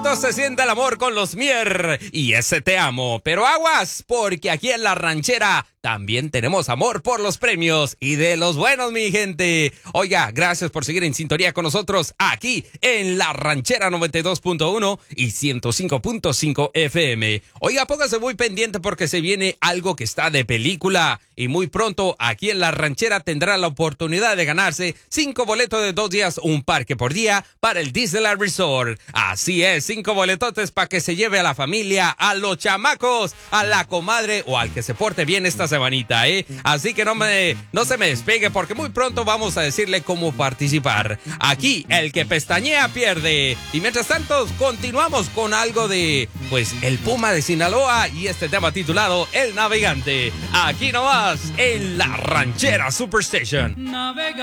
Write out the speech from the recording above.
bonito se siente el amor con los Mier y ese te amo. Pero aguas, porque aquí en La Ranchera también tenemos amor por los premios y de los buenos, mi gente. Oiga, gracias por seguir en sintonía con nosotros aquí en La Ranchera 92.1 y 105.5 FM. Oiga, póngase muy pendiente porque se viene algo que está de película y muy pronto aquí en La Ranchera tendrá la oportunidad de ganarse 5 boletos de 2 días, un parque por día para el Disneyland Resort. Así es, 5 boletotes para que se lleve a la familia, a los chamacos, a la comadre o al que se porte bien esta semanita, ¿eh? Así que no se me despegue porque muy pronto vamos a decirle cómo participar. Aquí el que pestañea pierde. Y mientras tanto continuamos con algo de, pues, el Puma de Sinaloa y este tema titulado El Navegante. Aquí nomás en La Ranchera Superstation.